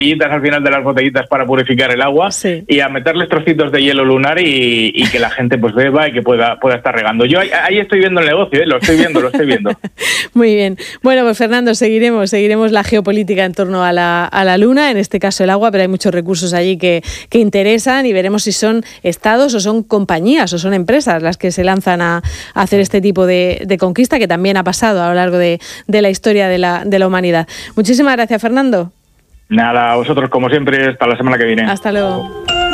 al final de las botellitas para purificar el agua, sí, y a meterles trocitos de hielo lunar y que la gente pues beba y que pueda estar regando. Yo ahí estoy viendo el negocio, lo estoy viendo. Muy bien. Bueno, pues Fernando, seguiremos la geopolítica en torno a la Luna, en este caso el agua, pero hay muchos recursos allí que interesan y veremos si son estados o son compañías o son empresas las que se lanzan a hacer este tipo de conquista que también ha pasado a lo largo de la historia de la humanidad. Muchísimas gracias, Fernando. Nada, a vosotros como siempre, hasta la semana que viene. Hasta luego.